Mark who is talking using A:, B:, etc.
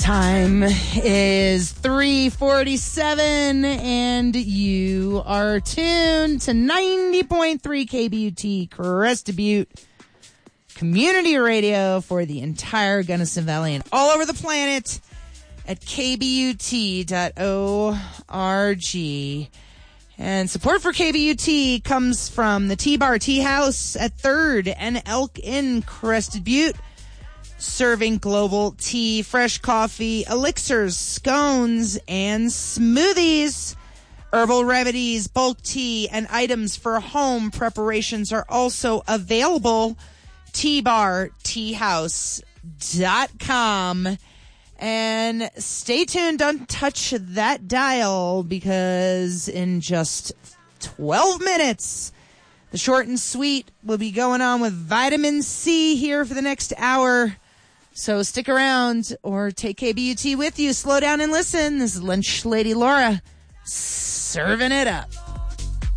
A: Time is 3:47, and you are tuned to 90.3 KBUT Crested Butte Community Radio for the entire Gunnison Valley and all over the planet at kbut.org. And support for KBUT comes from the T-Bar Tea House at 3rd and Elk in Crested Butte, serving global tea, fresh coffee, elixirs, scones, and smoothies. Herbal remedies, bulk tea, and items for home preparations are also available. tbarteahouse.com. And stay tuned, don't touch that dial, because in just 12 minutes, the short and sweet will be going on with Vitamin C here for the next hour. So stick around or take KBUT with you. Slow down and listen. This is Lunch Lady Laura serving it up.